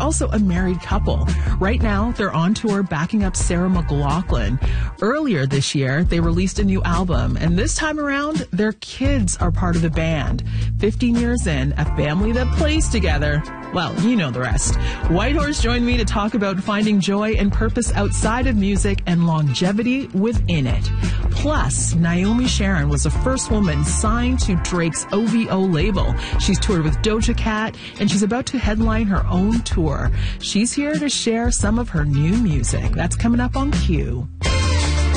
also a married couple. Right now, they're on tour backing up Sarah McLachlan. Earlier this year, they released a new album, and this time around, their kids are part of the band. 15 years in, a family that plays together. Well, you know the rest. Whitehorse joined me to talk about finding joy and purpose outside of music and longevity within it. Plus, Naomi Sharon was the first woman signed to Drake's OVO label. She's toured with Doja Cat, and she's about to headline her own tour. She's here to share some of her new music. That's coming up on Q.